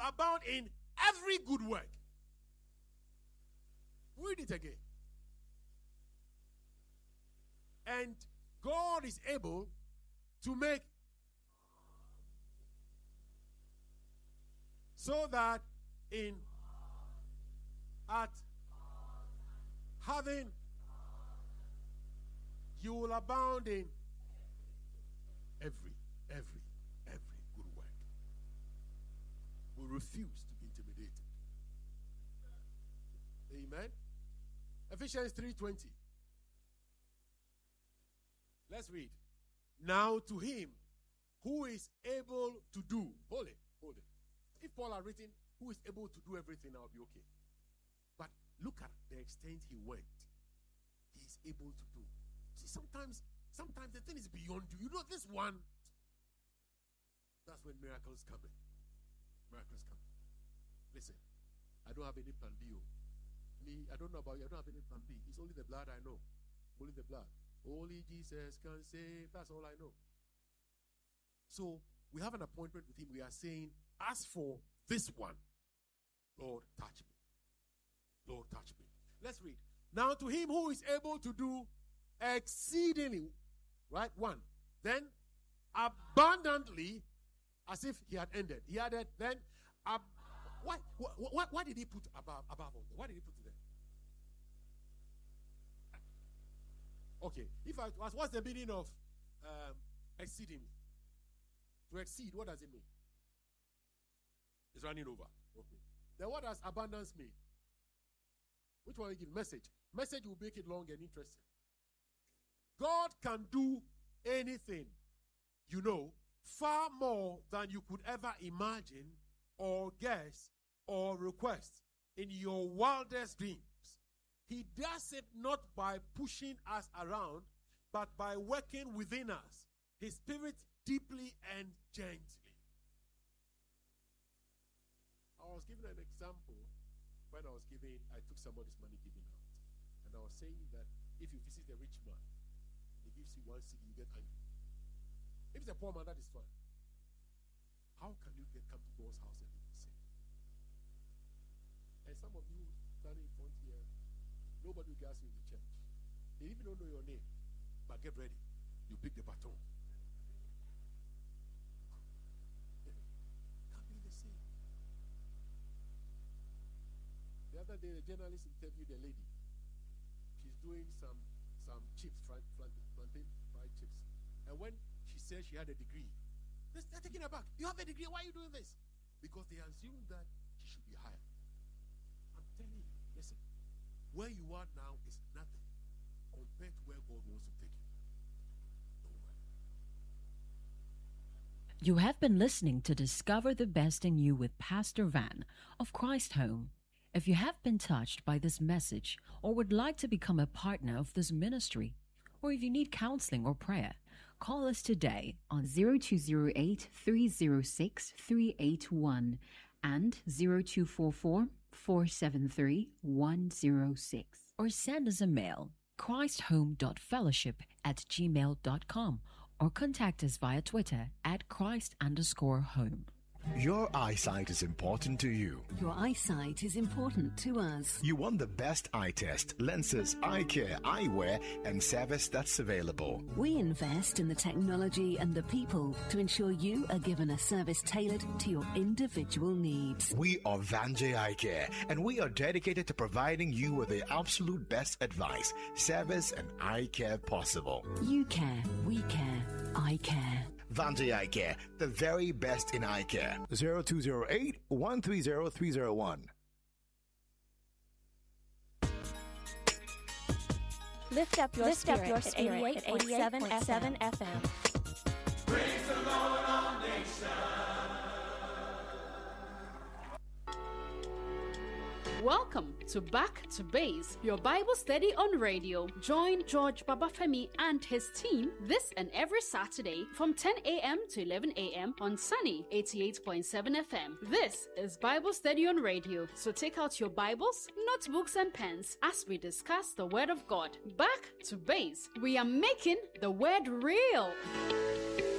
abound in every good work. Read it again. And God is able to make so that at having you will abound in every good work. We refuse to be intimidated. Amen. Ephesians 3:20. Let's read. Now to him who is able to do. Hold it. If Paul had written, who is able to do everything, I'll be okay. But look at the extent he went. He is able to do. See, sometimes the thing is beyond you. You know this one. That's when miracles come in. Miracles come. Listen, I don't have any plan B. Me, I don't know about you. I don't have any plan B. It's only the blood I know. Only the blood. Only Jesus can save. That's all I know. So we have an appointment with him. We are saying, as for this one, Lord, touch me. Lord, touch me. Let's read. Now to him who is able to do exceedingly, right? One. Then abundantly, as if he had ended. He added, then, why did he put above all? Why did he put it there? Okay. If I ask, what's the meaning of exceedingly? To exceed, what does it mean? It's running over. Okay. Then what does abundance mean? Which one will you give? Message. Message will make it long and interesting. God can do anything, far more than you could ever imagine or guess or request in your wildest dreams. He does it not by pushing us around, but by working within us, his spirit deeply and gently. I was giving an example when I took somebody's money giving out. And I was saying that if you visit a rich man, he gives you one cedi, you get angry. If it's a poor man, that is fine. How can you come to God's house and do the same? And some of you standing in front here, nobody will ask you in the church. They even don't know your name. But get ready. You pick the baton. Can't be the same. The other day, the journalist interviewed a lady. She's doing some chips, plantain fried chips. And when she said she had a degree, they're taking her back. You have a degree, why are you doing this? Because they assume that she should be hired. I'm telling you, listen, where you are now is nothing compared to where God wants to take you. Don't worry. You have been listening to Discover the Best in You with Pastor Van of Christ Home. If you have been touched by this message or would like to become a partner of this ministry, or if you need counseling or prayer, call us today on 0208 306 381 and 0244 473 106, or send us a mail, christhome.fellowship@gmail.com, or contact us via Twitter @Christ_home. Your eyesight is important to you. Your eyesight is important to us. You want the best eye test, lenses, eye care, eyewear, and service that's available. We invest in the technology and the people to ensure you are given a service tailored to your individual needs. We are Vanjay Eye Care, and we are dedicated to providing you with the absolute best advice, service, and eye care possible. You care, we care, I care. Vanjay Eye Care, the very best in eye care. 0208 130 301. Lift up your spirit at 88.7 FM. Praise the Lord, all nations. Welcome to Back to Base, your Bible study on radio. Join George Babafemi and his team this and every Saturday from 10 a.m. to 11 a.m. on Sunny 88.7 FM. This is Bible study on radio, so take out your Bibles, notebooks, and pens as we discuss the Word of God. Back to Base, we are making the Word real.